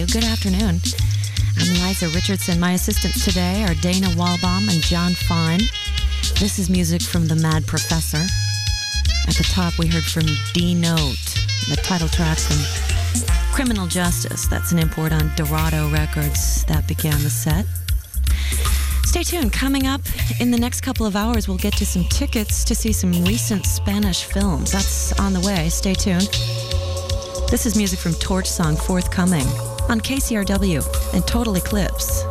Good afternoon. I'm Liza Richardson. My assistants today are Dana Walbaum and John Fine. This is music from The Mad Professor. At the top, we heard from D-Note, the title track from Criminal Justice. That's an import on Dorado Records. That began the set. Stay tuned. Coming up in the next couple of hours, we'll get to some tickets to see some recent Spanish films. That's on the way. Stay tuned. This is music from Torch Song, forthcoming on KCRW and Total Eclipse.